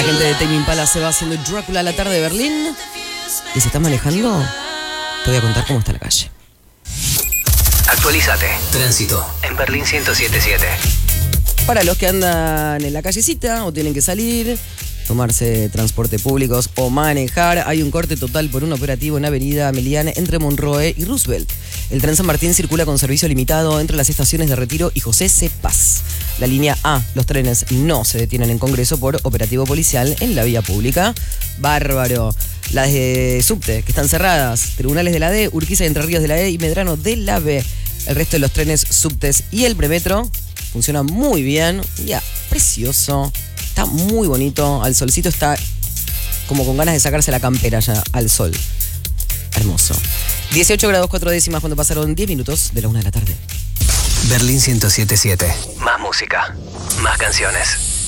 gente de Tame Impala se va haciendo Drácula a la tarde de Berlín. Y si estás manejando, te voy a contar cómo está la calle. Actualizate. Tránsito en Berlín 107.7. Para los que andan en la callecita o tienen que salir, tomarse transporte públicos o manejar, hay un corte total por un operativo en Avenida Melián entre Monroe y Roosevelt. El tren San Martín circula con servicio limitado entre las estaciones de Retiro y José C. Paz. La línea A, los trenes no se detienen en Congreso por operativo policial en la vía pública. Bárbaro. Las de subte, que están cerradas. Tribunales de la D, Urquiza y Entre Ríos de la E y Medrano de la B. El resto de los trenes, subtes y el premetro funciona muy bien. Ya, precioso. Está muy bonito. Al solcito está como con ganas de sacarse la campera ya al sol. Hermoso. 18 grados 4 décimas cuando pasaron 10 minutos de la 1 de la tarde. Berlín 107.7. Más música, más canciones.